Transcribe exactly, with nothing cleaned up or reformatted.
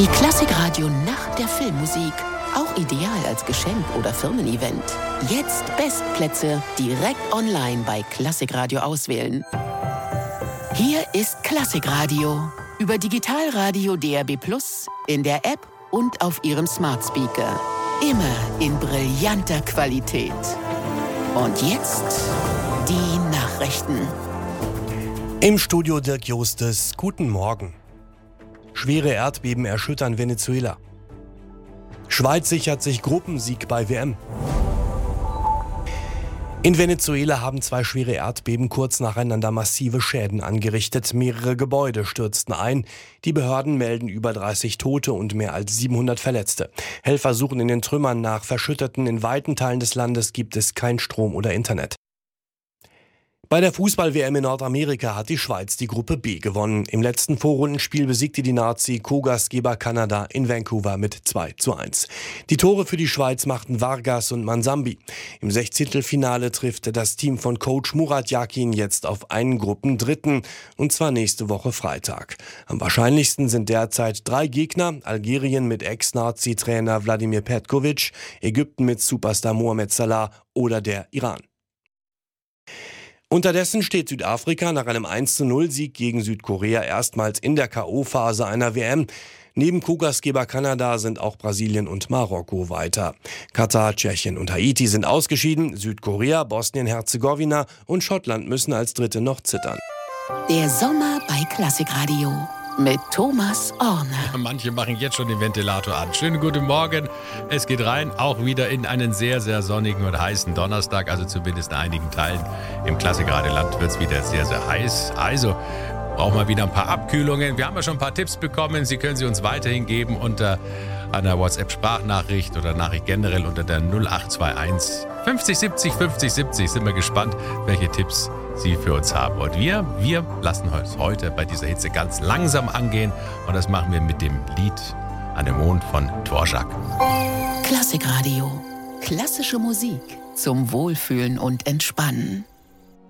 Die Klassikradio Nacht der Filmmusik. Auch ideal als Geschenk oder Firmen-Event. Jetzt Bestplätze direkt online bei Klassikradio auswählen. Hier ist Klassikradio. Über Digitalradio D A B plus, in der App und auf Ihrem Smart Speaker. Immer in brillanter Qualität. Und jetzt die Nachrichten. Im Studio Dirk Justes. Guten Morgen. Schwere Erdbeben erschüttern Venezuela. Schweiz sichert sich Gruppensieg bei W M. In Venezuela haben zwei schwere Erdbeben kurz nacheinander massive Schäden angerichtet. Mehrere Gebäude stürzten ein. Die Behörden melden über dreißig Tote und mehr als siebenhundert Verletzte. Helfer suchen in den Trümmern nach Verschütteten. In weiten Teilen des Landes gibt es kein Strom oder Internet. Bei der Fußball-W M in Nordamerika hat die Schweiz die Gruppe B gewonnen. Im letzten Vorrundenspiel besiegte die Nazi Co-Gastgeber Kanada in Vancouver mit zwei zu eins. Die Tore für die Schweiz machten Vargas und Mansambi. Im Sechzehntelfinale trifft das Team von Coach Murat Yakin jetzt auf einen Gruppendritten, und zwar nächste Woche Freitag. Am wahrscheinlichsten sind derzeit drei Gegner: Algerien mit Ex-Nazi-Trainer Wladimir Petkovic, Ägypten mit Superstar Mohamed Salah oder der Iran. Unterdessen steht Südafrika nach einem eins zu null Sieg gegen Südkorea erstmals in der K O-Phase einer W M. Neben Co-Gastgeber Kanada sind auch Brasilien und Marokko weiter. Katar, Tschechien und Haiti sind ausgeschieden. Südkorea, Bosnien-Herzegowina und Schottland müssen als Dritte noch zittern. Der Sommer bei Klassikradio mit Thomas Orner. Manche machen jetzt schon den Ventilator an. Schönen guten Morgen. Es geht rein, auch wieder in einen sehr, sehr sonnigen und heißen Donnerstag. Also zumindest in einigen Teilen im Klassikradioland wird es wieder sehr, sehr heiß. Also brauchen wir wieder ein paar Abkühlungen. Wir haben ja schon ein paar Tipps bekommen. Sie können sie uns weiterhin geben unter einer WhatsApp-Sprachnachricht oder Nachricht generell unter der null acht zwei eins fünfzig siebzig fünfzig siebzig. Sind wir gespannt, welche Tipps Sie für uns haben. Und wir, wir lassen uns heute bei dieser Hitze ganz langsam angehen. Und das machen wir mit dem Lied An dem Mond von Dvorak. Klassikradio. Klassische Musik zum Wohlfühlen und Entspannen.